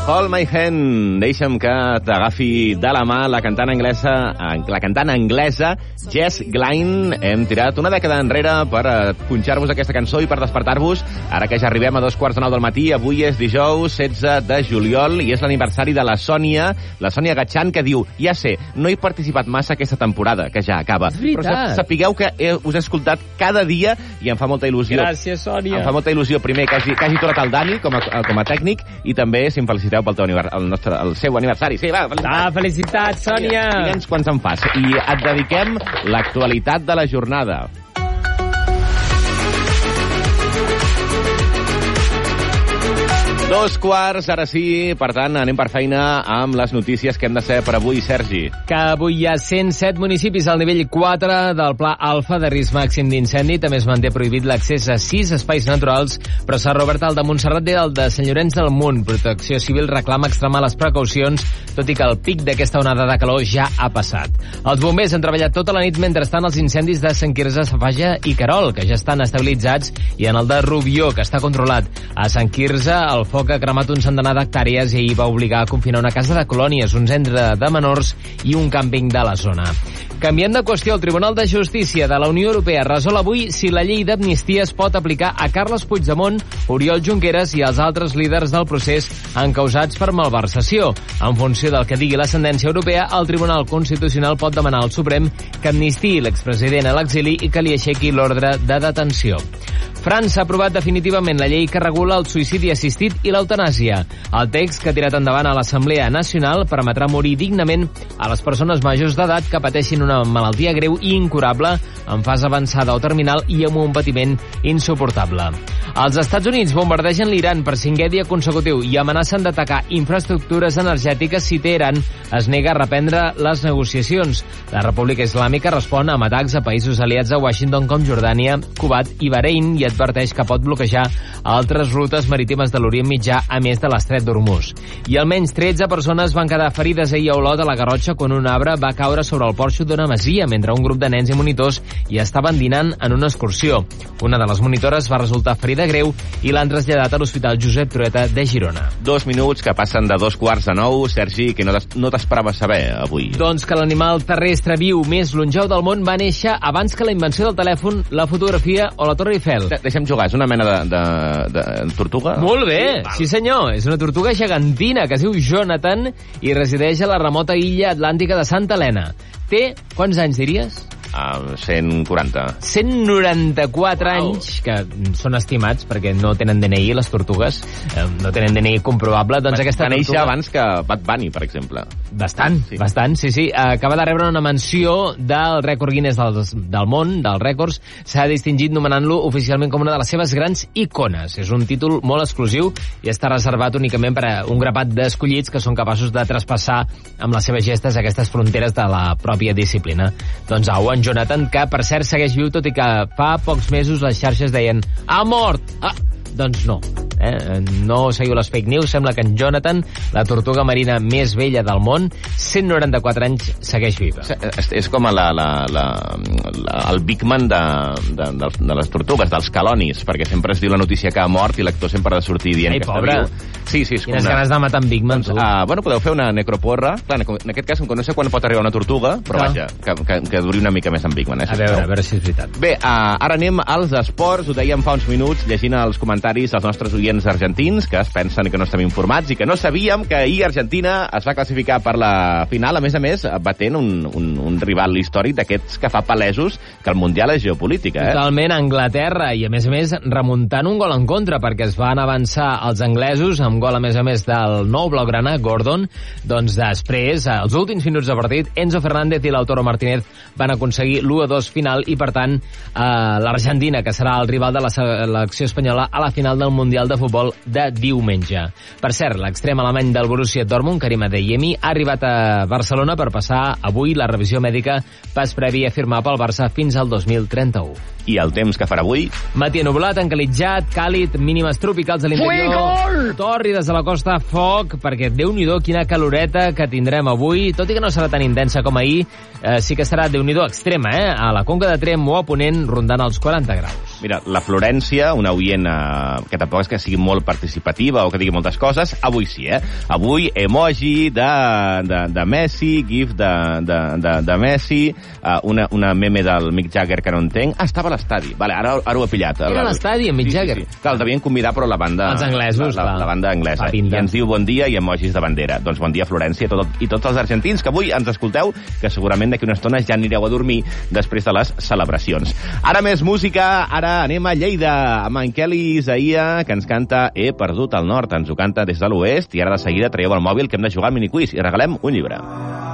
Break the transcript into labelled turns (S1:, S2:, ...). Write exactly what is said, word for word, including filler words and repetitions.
S1: Hold My Hand, deixa'm que t'agafi de la mà la cantant anglesa, la cantant anglesa Jess Glynne. Hem tirat una dècada enrere per punxar-vos aquesta cançó i per despertar-vos, ara que ja arribem a dos quarts de nou del matí. Avui és dijous setze de juliol i és l'aniversari de la Sònia, la Sònia Gatxan, que diu: ja sé, no he participat massa aquesta temporada, que ja acaba, però sapigueu que he, us he escoltat cada dia i em fa molta il·lusió.
S2: Gràcies, Sònia.
S1: Em fa molta il·lusió, primer, que hagi, que hagi tornat el Dani com a, com a tècnic, i també, si em feliciteu pel teu anivers, el, nostre, el seu aniversari. Sí, va, felicitats.
S2: Ah, felicitats, Sònia.
S1: Digue'ns quants en fas. I et dediquem l'actualitat de la jornada. Dos quarts, ara sí, per tant, anem per feina amb les notícies que hem de saber per avui, Sergi.
S2: Que avui hi ha cent set municipis al nivell quatre del Pla Alfa de risc màxim d'incendi. També es manté prohibit l'accés a sis espais naturals, però s'ha reobert el de Montserrat i el de Sant Llorenç del Munt. Protecció Civil reclama extremar les precaucions, tot i que el pic d'aquesta onada de calor ja ha passat. Els bombers han treballat tota la nit mentrestant els incendis de Sant Quirze, Safaja i Querol, que ja estan estabilitzats, i en el de Rubió, que està controlat. A Sant Quirze, el foc ha cremat un centenar d'hectàrees i ahir va obligar a confinar una casa de colònies, un centre de menors i un càmping de la zona. Canviem de qüestió, el Tribunal de Justícia de la Unió Europea resol avui si la llei d'amnistia es pot aplicar a Carles Puigdemont, Oriol Junqueras i els altres líders del procés encausats per malversació. En funció del que digui la sentència europea, el Tribunal Constitucional pot demanar al Suprem que amnistiï l'expresident a l'exili i que li aixequi l'ordre de detenció. França ha aprovat definitivament la llei que regula el suïcidi assistit i l'eutanàsia. El text, que ha tirat endavant a l'Assemblea Nacional, permetrà morir dignament a les persones majors d'edat que pateixin una malaltia greu i incurable, en fase avançada o terminal i amb un patiment insuportable. Els Estats Units bombardegen l'Iran per cinquè dia consecutiu i amenacen d'atacar infraestructures energètiques si Teheran es nega a reprendre les negociacions. La República Islàmica respon amb atacs a països aliats a Washington com Jordània, Kuwait i Bahrein i adverteix que pot bloquejar altres rutes marítimes de l'Orient Mitjà, a més de l'estret d'Hormuz. I almenys tretze persones van quedar ferides ahir a Olot, a la Garrotxa, quan un arbre va caure sobre el porxo d'una masia mentre un grup de nens i monitors hi estaven dinant en una excursió. Una de les monitores va resultar ferida greu i l'han traslladat a l'Hospital Josep Trueta de Girona.
S1: Dos minuts que passen de dos quarts de nou, Sergi, que no t'esperaves saber avui.
S2: Doncs que l'animal terrestre viu més longeu del món va néixer abans que la invenció del telèfon, la fotografia o la Torre Eiffel.
S1: Deixa'm jugar, és una mena de, de, de tortuga?
S2: Molt bé, sí senyor, és una tortuga gegantina que es diu Jonathan i resideix a la remota illa atlàntica de Santa Helena. Té, quants anys diries?
S1: Uh, cent quaranta.
S2: cent noranta-quatre wow. anys, que són estimats perquè no tenen D N I, les tortugues, eh, no tenen D N I comprovable. Doncs aquesta
S1: va néixer
S2: tortuga...
S1: abans que Bad Bunny, per exemple.
S2: Bastant, sí. bastant, sí, sí. Acaba de rebre una menció del rècord Guinness del, del món, dels rècords. S'ha distingit nomenant-lo oficialment com una de les seves grans icones. És un títol molt exclusiu i està reservat únicament per a un grapat d'escollits que són capaços de traspassar amb les seves gestes aquestes fronteres de la pròpia disciplina. Doncs au, en Jonathan, que per cert segueix viu, tot i que fa pocs mesos les xarxes deien «ha mort!» Ah, doncs no. Eh? No seguiu les fake news. Sembla que en Jonathan, la tortuga marina més vella del món, cent noranta-quatre anys, segueix viva.
S1: És, és com la, la, la, la, el Big Man de, de, de, de les tortugues, dels calonis, perquè sempre es diu la notícia que ha mort i l'actor sempre ha de sortir dient
S2: Ai,
S1: que
S2: pobre.
S1: està viu. Sí, sí, és
S2: Quines
S1: una...
S2: ganes de matar en Big Man,
S1: doncs, uh, bueno, podeu fer una necroporra. Clar, en aquest cas, no sé quan pot arribar una tortuga, però Clar. vaja, que, que, que duri una mica més en Big Man. Eh,
S2: a veure, a veure si és veritat.
S1: Bé, uh, ara anem als esports. Ho dèiem fa uns minuts, llegint els comentaris dels nostres oients argentins, que es pensen que no estem informats i que no sabíem que ahir Argentina es va classificar per la final, a més a més, batent un, un, un rival històric d'aquests que fa palesos que el Mundial és geopolítica. Eh?
S2: Totalment, Anglaterra, i a més a més remuntant un gol en contra, perquè es van avançar els anglesos amb gol a més a més del nou blaugrana, Gordon. Doncs després, als últims minuts de partit, Enzo Fernández i Lautaro Martínez van aconseguir l'u a dos final i, per tant, eh, l'Argentina, que serà el rival de la selecció espanyola a la final del Mundial de Futbol de diumenge. Per cert, l'extrem alemany del Borussia Dortmund, Karim Adeyemi, ha arribat a Barcelona per passar avui la revisió mèdica pas previ a firmar pel Barça fins al dos mil trenta-u.
S1: I el temps que farà avui?
S2: Matí ennubulat, encalitzat, càlid, mínimes tropicals a l'interior. Torri des de la costa, foc, perquè Déu-n'hi-do quina caloreta que tindrem avui, tot i que no serà tan intensa com ahir, eh, sí que serà Déu-n'hi-do extrema, eh? A la Conca de Tremp o a Ponent rondant els quaranta graus.
S1: Mira, la Florència, una oient eh, que tampoc és que sigui molt participativa o que digui moltes coses, avui sí, eh? Avui emoji de, de, de Messi, gif de, de, de, de Messi, eh, una, una meme del Mick Jagger que no entenc. Ah, estava a l'estadi. Vale, ara, ara ho he pillat.
S2: Era a l'estadi, amb Mick
S1: sí,
S2: Jagger.
S1: Sí, sí. Clar, el devien convidar, però la banda...
S2: Els anglesos,
S1: la, la, la banda anglesa. I ens diu bon dia i emojis de bandera. Doncs bon dia, Florència, tot, i tots els argentins que avui ens escolteu, que segurament d'aquí una estona ja anireu a dormir després de les celebracions. Ara més música, ara anem a Lleida, amb en Kelly Isaia, que ens canta He perdut el nord, ens ho canta des de l'oest, i ara de seguida traieu el mòbil que hem de jugar al miniquiz i regalem un llibre.